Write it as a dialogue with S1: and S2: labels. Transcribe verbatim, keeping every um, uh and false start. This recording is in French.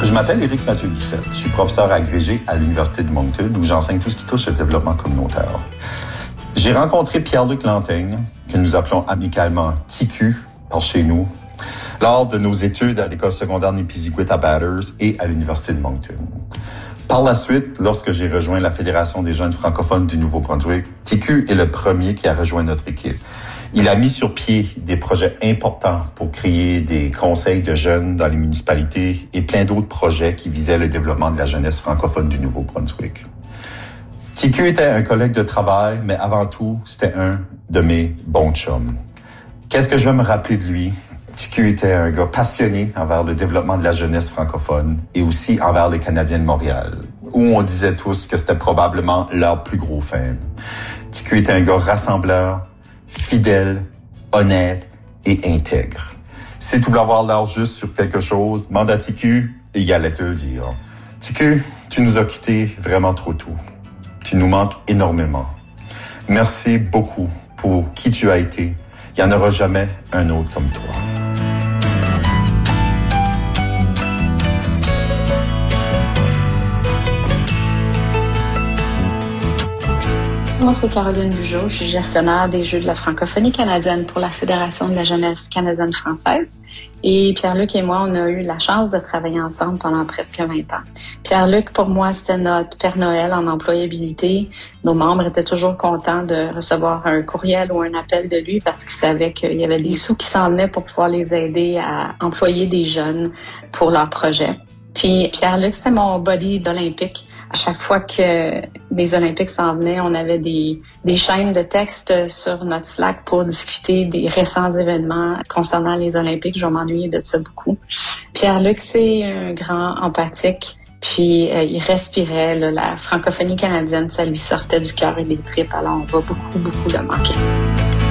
S1: Je m'appelle Éric Mathieu Doucette. Je suis professeur agrégé à l'Université de Moncton où j'enseigne tout ce qui touche au développement communautaire. J'ai rencontré Pierre-Luc Lanteigne, que nous appelons amicalement T Q par chez nous, lors de nos études à l'école secondaire Nipisiguit à Bathurst et à l'Université de Moncton. Par la suite, lorsque j'ai rejoint la Fédération des jeunes francophones du Nouveau-Brunswick, T Q est le premier qui a rejoint notre équipe. Il a mis sur pied des projets importants pour créer des conseils de jeunes dans les municipalités et plein d'autres projets qui visaient le développement de la jeunesse francophone du Nouveau-Brunswick. T Q était un collègue de travail, mais avant tout, c'était un de mes bons chums. Qu'est-ce que je vais me rappeler de lui? T Q était un gars passionné envers le développement de la jeunesse francophone et aussi envers les Canadiens de Montréal, où on disait tous que c'était probablement leur plus gros fan. T Q était un gars rassembleur, fidèle, honnête et intègre. Si tu voulais avoir l'air juste sur quelque chose, demande à T Q et il allait te le dire. T Q, tu nous as quittés vraiment trop tôt. Tu nous manques énormément. Merci beaucoup pour qui tu as été. Il n'y en aura jamais un autre comme toi.
S2: Moi, c'est Caroline Bugeaud. Je suis gestionnaire des Jeux de la francophonie canadienne pour la Fédération de la jeunesse canadienne-française. Et Pierre-Luc et moi, on a eu la chance de travailler ensemble pendant presque vingt ans. Pierre-Luc, pour moi, c'était notre Père Noël en employabilité. Nos membres étaient toujours contents de recevoir un courriel ou un appel de lui parce qu'ils savaient qu'il y avait des sous qui s'en venaient pour pouvoir les aider à employer des jeunes pour leurs projets. Puis Pierre-Luc, c'était mon buddy d'Olympique. À chaque fois que les Olympiques s'en venaient, on avait des, des chaînes de textes sur notre Slack pour discuter des récents événements concernant les Olympiques. Je vais m'ennuyer de ça beaucoup. Pierre-Luc, c'est un grand empathique. Puis euh, il respirait là, la francophonie canadienne, ça lui sortait du cœur et des tripes. Alors on va beaucoup, beaucoup le manquer.